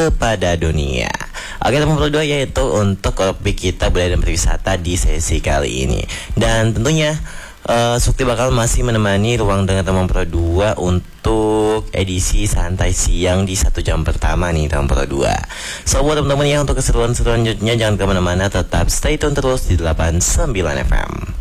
kepada dunia. Oke teman Pro 2, yaitu untuk topik kita budaya dan pariwisata di sesi kali ini. Dan tentunya Sukti bakal masih menemani ruang dengan teman Pro 2 untuk edisi santai siang di 1 jam pertama nih teman Pro 2. So buat teman-teman ya, untuk keseruan selanjutnya jangan kemana-mana, tetap stay tune terus di 89 FM.